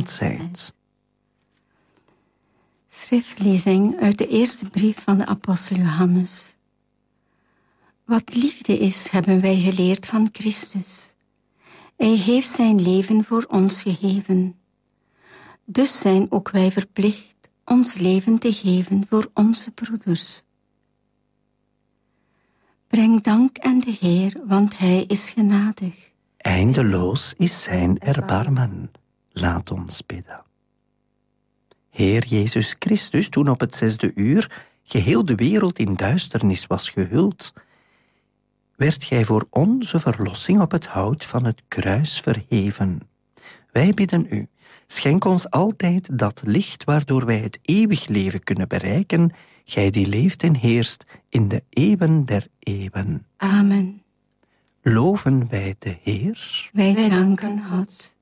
God zijt. Schriftlezing uit de eerste brief van de apostel Johannes. Wat liefde is, hebben wij geleerd van Christus. Hij heeft zijn leven voor ons gegeven. Dus zijn ook wij verplicht ons leven te geven voor onze broeders. Breng dank aan de Heer, want Hij is genadig. Eindeloos is zijn erbarmen. Laat ons bidden. Heer Jezus Christus, toen op het 6e uur geheel de wereld in duisternis was gehuld, werd gij voor onze verlossing op het hout van het kruis verheven. Wij bidden u, schenk ons altijd dat licht waardoor wij het eeuwig leven kunnen bereiken, gij die leeft en heerst in de eeuwen der eeuwen. Amen. Loven wij de Heer. Wij danken God.